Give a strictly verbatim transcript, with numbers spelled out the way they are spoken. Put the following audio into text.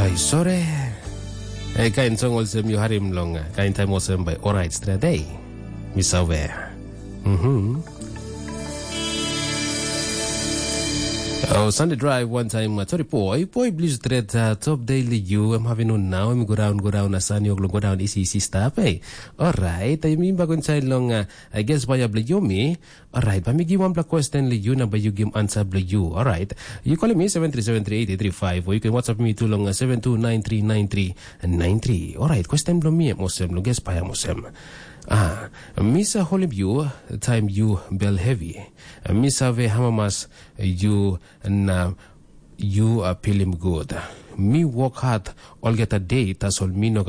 Ay, sorry. Eh, kain song olsem yu harim long. Kain time olsem by alright straight day. Misawe. Mhm. Oh, Sunday drive one time. Uh, sorry, boy, boy, please straight uh, top daily. You, I'm having on now. I'm go down, go down. Asan yung go down. Easy, easy stuff. Hey, alright. I mean, bago inside long. Uh, I guess by a blue me. Alright, but me give one black question. You na ba you give answer blue? Alright, you call me seven three seven three eight eight three five, or you can WhatsApp me too long uh, seven two nine three nine three nine three. Alright, question blue me mosem lo guess pa mosem. Ah, Misa Holibyu, time you bell heavy. Misa ve hamamas you na you are feeling good. Me work hard all get a day tasol me no